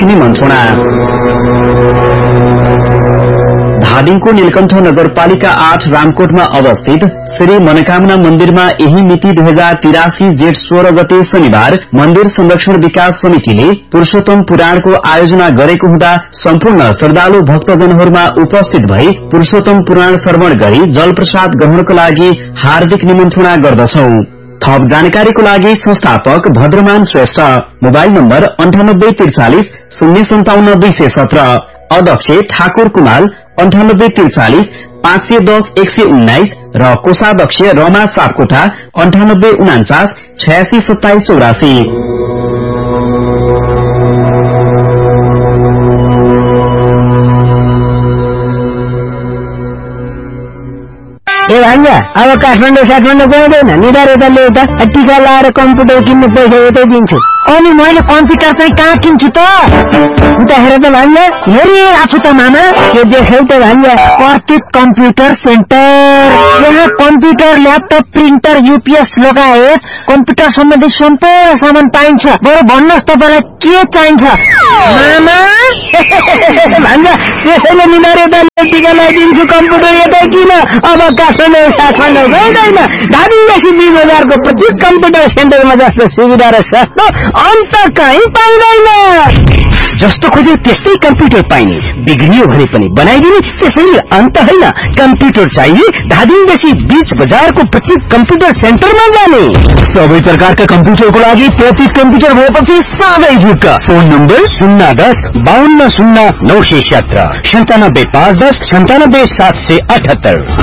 निमन्त्रणा। धादिङको नीलकण्ठ नगरपालिका 8 रामकोटमा अवस्थित श्री मनोकामना मन्दिरमा यही मिति 2083 जेठ 16 गते शनिबार मन्दिर संरक्षण विकास समितिले पुरुषोत्तम पुराणको आयोजना गरेको हुँदा सम्पूर्ण श्रद्धालु भक्तजनहरूमा उपस्थित भई पुरुषोत्तम पुराण श्रवण गरी जल प्रसाद ग्रहणको लागि हार्दिक निमन्त्रणा गर्दछौ। थप जानकारीको लागि संस्थापक भद्रमान श्रेष्ठ, मोबाइल नम्बर 9843 057 217, अध्यक्ष ठाकुर कुमाल 9843 510 119 र कोषाध्यक्ष रमा सापकोटा 9849 86 27 84। भान्जा अब काठमाडौँ गउँदैन निधारेताले उता टिका लाएर कम्प्युटर किन्ने पैसा यतै दिन्छु। अनि मैले कम्प्युटर चाहिँ कहाँ किन्छु त? उता हेर त भान्जा, हेरिरहेको छु त मामा। के देख्यौ त भान्जा? प्रतीक कम्प्युटर सेन्टर। यहाँ कम्प्युटर, ल्यापटप, प्रिन्टर, युपीएस लगायत कम्प्युटर सम्बन्धी सम्पूर्ण सामान पाइन्छ। बरु भन्नुहोस् तपाईँलाई के चाहिन्छ मामा? भान्जा त्यसैले निधारेताले टिका लगाइदिन्छु कम्प्युटर यतै किन। अब काठमाडौँ गउँदैन, धादिङदेखि 20 बजारको प्रतीक कम्प्युटर सेन्टरमा जस्तो सुविधा र सस्तो अन्त कहीँ पाइँदैन। जस्तो खोजे त्यस्तै कम्प्युटर पाइने, बिग्रियो भने पनि बनाइदिने, त्यसैले अन्त होइन। कम्प्युटर चाहिए धादिङदेखि 20 बजारको प्रतीक कम्प्युटर सेन्टरमा जाने। सबै प्रकारका कम्प्युटरको लागि प्रतीक कम्प्युटर भएपछि सबै ढुक्क। Phone number 010 52 0 917 97 510 97 778।